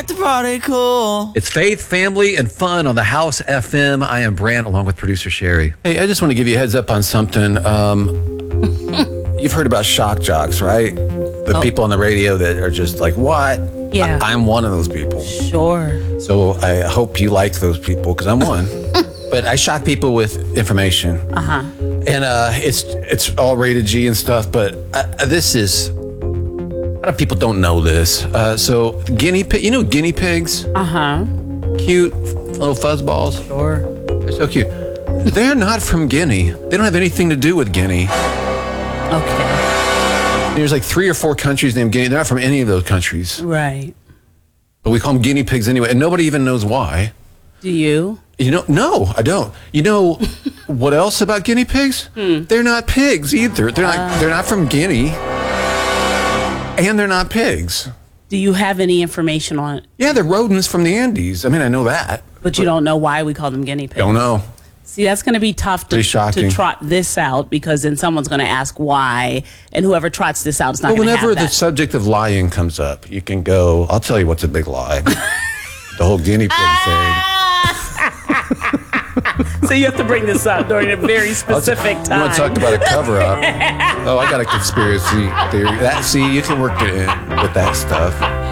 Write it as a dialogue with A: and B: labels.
A: like to party cool.
B: It's faith, family, and fun on the House FM. I am Brant, along with producer Sherry.
C: Hey, I just want to give you a heads up on something. You've heard about shock jocks, right? The people on the radio that are just like, what?
D: Yeah.
C: I'm one of those people.
D: Sure.
C: So I hope you like those people because I'm one. But I shock people with information.
D: Uh-huh.
C: And it's all rated G and stuff, but this is... A lot of people don't know this. So guinea pig, guinea pigs?
D: Uh-huh.
C: Cute little fuzzballs.
D: Sure.
C: They're so cute. They're not from Guinea. They don't have anything to do with Guinea.
D: Okay.
C: There's like 3 or 4 countries named Guinea. They're not from any of those countries.
D: Right.
C: But we call them guinea pigs anyway, and nobody even knows why.
D: Do you?
C: No, I don't. You know what else about guinea pigs? They're not pigs either. They're not from Guinea. And they're not pigs.
D: Do you have any information on it?
C: Yeah, they're rodents from the Andes. I mean, I know that.
D: But you don't know why we call them guinea pigs?
C: Don't know.
D: See, that's going to be tough to trot this out because then someone's going to ask why, and whoever trots this out is not going to have that.
C: Whenever the subject of lying comes up, you can go, I'll tell you what's a big lie. The whole guinea pig thing.
D: So you have to bring this up during a very specific time.
C: You want to talk about a cover-up? Oh, I got a conspiracy theory. You can work it in with that stuff.